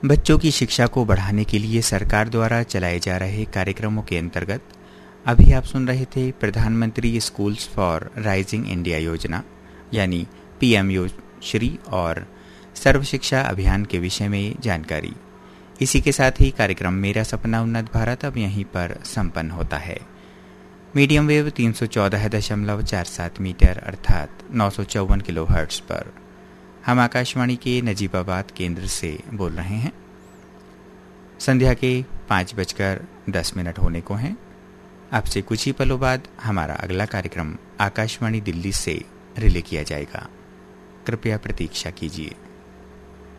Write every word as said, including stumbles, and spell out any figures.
बच्चों की शिक्षा को बढ़ाने के लिए सरकार द्वारा चलाए जा रहे कार्यक्रमों के अंतर्गत अभी आप सुन रहे थे प्रधानमंत्री स्कूल्स फॉर राइजिंग इंडिया योजना यानी पी एम यो श्री और सर्व शिक्षा अभियान के विषय में जानकारी। इसी के साथ ही कार्यक्रम मेरा सपना उन्नत भारत अब यहीं पर संपन्न होता है। मीडियम वेव तीन सौ चौदह दशमलव चार सात मीटर अर्थात नौ सौ चौवन किलो हर्ट्ज पर हम आकाशवाणी के नजीबाबाद केंद्र से बोल रहे हैं। संध्या के पाँच बजकर दस मिनट होने को हैं। आपसे कुछ ही पलों बाद हमारा अगला कार्यक्रम आकाशवाणी दिल्ली से रिले किया जाएगा। कृपया प्रतीक्षा कीजिए।